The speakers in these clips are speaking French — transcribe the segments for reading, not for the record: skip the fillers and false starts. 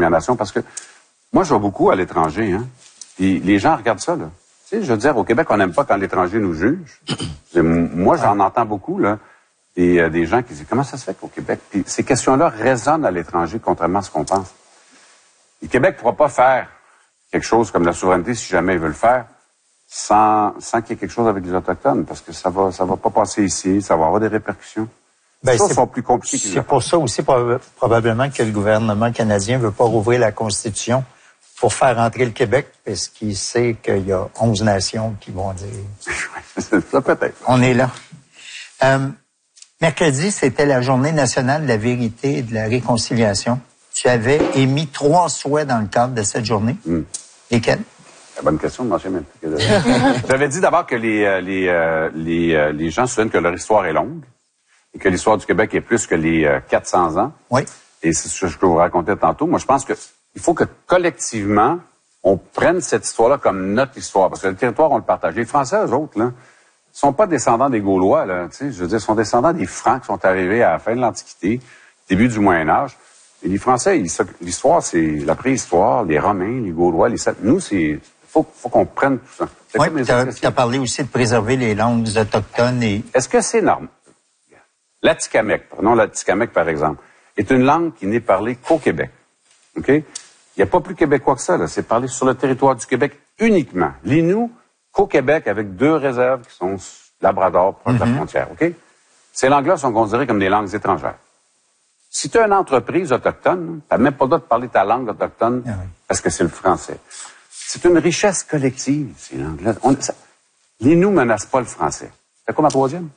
Premières Nations, parce que moi, je vais beaucoup à l'étranger, hein. Puis les gens regardent ça, là. Tu sais, je veux dire, au Québec, on n'aime pas quand l'étranger nous juge. Moi, j'en entends beaucoup, là. Et des gens qui disent, comment ça se fait qu'au Québec? Puis ces questions-là résonnent à l'étranger, contrairement à ce qu'on pense. Le Québec ne pourra pas faire quelque chose comme la souveraineté, si jamais il veut le faire, sans qu'il y ait quelque chose avec les Autochtones, parce que ça va pas passer ici, ça va avoir des répercussions. Ben, ça sera plus compliqué. C'est pour ça aussi probablement que le gouvernement canadien veut pas rouvrir la Constitution pour faire entrer le Québec, parce qu'il sait qu'il y a 11 nations qui vont dire... Ça peut-être. On est là. Mercredi, c'était la Journée nationale de la vérité et de la réconciliation. Tu avais émis 3 souhaits dans le cadre de cette journée. Lesquels? La bonne question, je m'en souviens même plus. J'avais dit d'abord que les gens se souviennent que leur histoire est longue et que l'histoire du Québec est plus que les 400 ans. Oui. Et c'est ce que je peux vous raconter tantôt. Moi, je pense qu'il faut que collectivement, on prenne cette histoire-là comme notre histoire. Parce que le territoire, on le partage. Les Français, eux autres, là, sont pas descendants des Gaulois, là. Tu sais, je veux dire, sont descendants des Francs qui sont arrivés à la fin de l'Antiquité, début du Moyen-Âge. Et les Français, l'histoire, c'est la préhistoire, les Romains, les Gaulois, les Celtes. Nous, faut qu'on prenne tout ça. Oui, tu as parlé aussi de préserver les langues autochtones et... Est-ce que c'est normal? L'Atikamekw, prenons l'Atikamekw par exemple, est une langue qui n'est parlée qu'au Québec. OK? Il n'y a pas plus québécois que ça, là. C'est parlé sur le territoire du Québec uniquement. L'Innu, qu'au Québec, avec 2 réserves qui sont Labrador, proche de la frontière. OK? Ces langues-là sont considérées comme des langues étrangères. Si tu as une entreprise autochtone, tu n'as même pas le droit de parler ta langue autochtone parce que c'est le français. C'est une richesse collective, ces langues-là. L'Innu ne menace pas le français. C'est quoi ma 3e?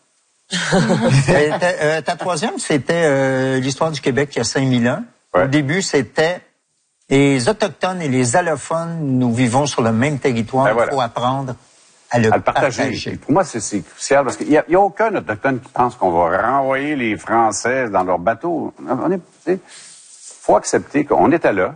Ta 3e, c'était l'histoire du Québec il y a 5000 ans. Ouais. Au début, c'était les Autochtones et les allophones, nous vivons sur le même territoire. Il faut apprendre à le partager. Et pour moi, c'est crucial parce qu'il n'y a aucun Autochtone qui pense qu'on va renvoyer les Français dans leur bateau. Il faut accepter qu'on était là,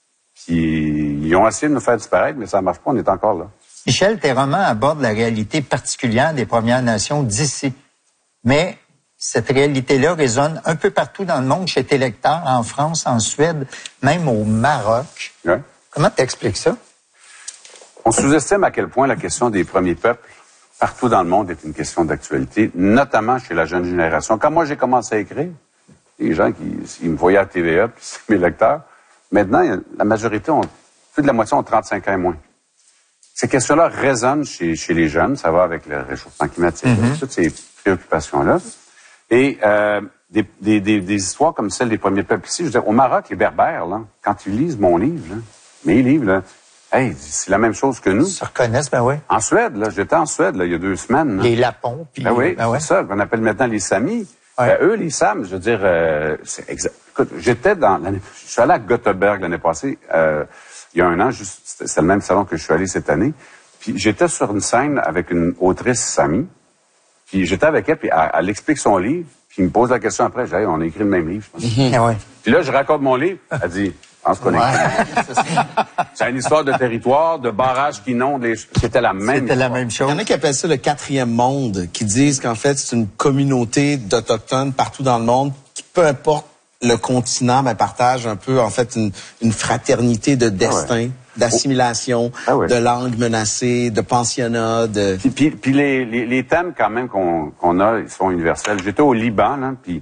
puis ils ont essayé de nous faire disparaître, mais ça ne marche pas, on est encore là. Michel, tes romans abordent la réalité particulière des Premières Nations d'ici. Mais cette réalité-là résonne un peu partout dans le monde, chez tes lecteurs, en France, en Suède, même au Maroc. Ouais. Comment t'expliques ça? On sous-estime à quel point la question des premiers peuples, partout dans le monde, est une question d'actualité, notamment chez la jeune génération. Quand moi, j'ai commencé à écrire, les gens qui me voyaient à TVA, puis c'est mes lecteurs, maintenant, la majorité, plus de la moitié ont 35 ans et moins. Ces questions-là résonnent chez les jeunes, ça va avec le réchauffement climatique, toutes ces préoccupations-là. Et des histoires comme celle des premiers peuples ici, je veux dire, au Maroc, les Berbères, là, quand ils lisent mon livre, là, mes livres, là, hey, c'est la même chose que nous. Ils se reconnaissent, ben oui. En Suède, là, j'étais en Suède, là, il y a 2 semaines. Là. Les Lapons, puis... Ben oui, c'est ça, qu'on appelle maintenant les Samis. Ouais. Eux, les Sams, je veux dire, c'est exact. Écoute, je suis allé à Göteborg l'année passée, il y a 1 an, c'est le même salon que je suis allé cette année. Puis j'étais sur une scène avec une autrice Sami. Puis j'étais avec elle, puis elle explique son livre, puis il me pose la question après. Je dis, hey, on a écrit le même livre, je pense. Puis là, je raconte mon livre. Elle dit, je pense qu'on a écrit. C'est une histoire de territoire, de barrages qui inondent les... C'était la même C'était la même chose. Il y en a qui appellent ça le 4e monde, qui disent qu'en fait, c'est une communauté d'Autochtones partout dans le monde, qui, peu importe le continent, ben, partage un peu, en fait, une fraternité de destin, d'assimilation, de langue menacée, de pensionnat, de... Puis les thèmes, quand même, qu'on a, ils sont universels. J'étais au Liban, là, puis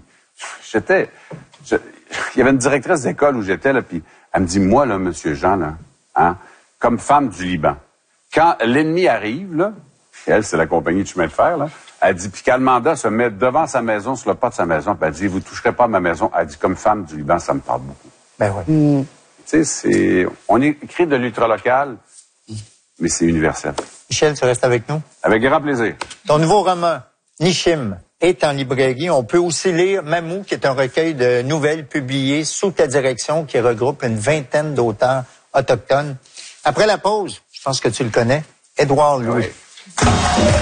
il y avait une directrice d'école où j'étais, là, puis elle me dit, moi, là, monsieur Jean, là, hein, comme femme du Liban, quand l'ennemi arrive, là, elle, c'est la compagnie de chemin de fer, là, elle dit, puis qu'Almanda se met devant sa maison, sur le pas de sa maison, puis elle dit, vous toucherez pas à ma maison. Elle dit, comme femme du Liban, ça me parle beaucoup. Ben oui. Tu sais, on écrit de l'ultra-local, mais c'est universel. Michel, tu restes avec nous? Avec grand plaisir. Ton nouveau roman, Nishim, est en librairie. On peut aussi lire Mamou, qui est un recueil de nouvelles publiées sous ta direction, qui regroupe une 20aine d'auteurs autochtones. Après la pause, je pense que tu le connais, Édouard Louis. Oui.